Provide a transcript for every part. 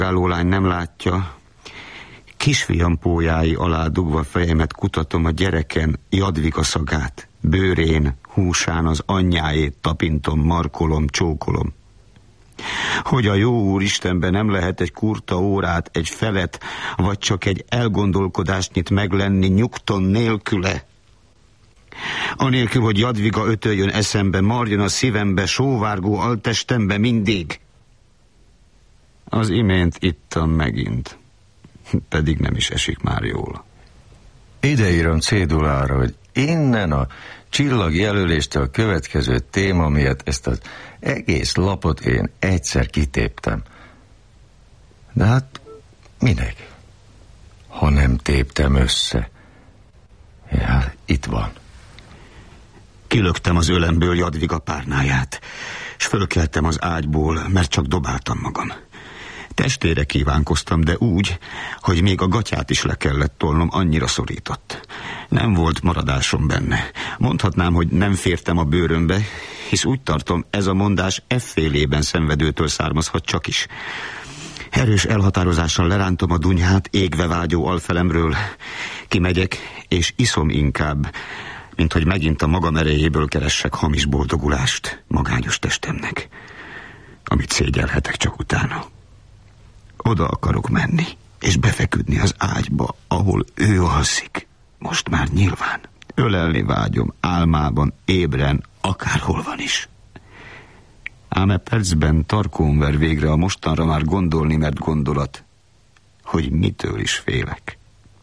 lány nem látja, kisfiam pólyái alá dugva fejemet kutatom a gyereken Jadviga szagát, bőrén, húsán az anyjáét tapintom, markolom, csókolom. Hogy a jó Úristenben nem lehet egy kurta órát, egy felet, vagy csak egy elgondolkodásnyit meglenni nyugton nélküle. Anélkül, hogy Jadviga ötöljön eszembe, marjon a szívembe, sóvárgó altestembe mindig. Az imént ittam megint, pedig nem is esik már jól. Ideírom cédulára, hogy innen a csillagjelöléstől a következő téma miatt ezt az egész lapot én egyszer kitéptem. De hát minek? Ha nem téptem össze. Ja, itt van. Kilöktem az ölemből Jadviga párnáját, s fölkeltem az ágyból, mert csak dobáltam magam. Testére kívánkoztam, de úgy, hogy még a gatyát is le kellett tolnom, annyira szorított. Nem volt maradásom benne. Mondhatnám, hogy nem fértem a bőrömbe, hisz úgy tartom, ez a mondás effélében szenvedőtől származhat csak is. Erős elhatározással lerántom a dunyhát égve vágyó alfelemről. Kimegyek, és iszom inkább, mint hogy megint a magam erejéből keressek hamis boldogulást magányos testemnek, amit szégyelhetek csak utána. Oda akarok menni, és befeküdni az ágyba, ahol ő alszik. Most már nyilván. Ölelni vágyom, álmában, ébren, akárhol van is. Ám e percben tarkón ver végre a mostanra már gondolni, mert gondolat, hogy mitől is félek.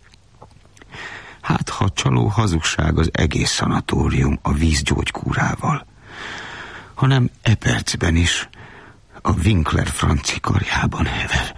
Hát, ha csaló hazugság az egész szanatórium a vízgyógykúrával, hanem e percben is a Winkler franci karjában hever.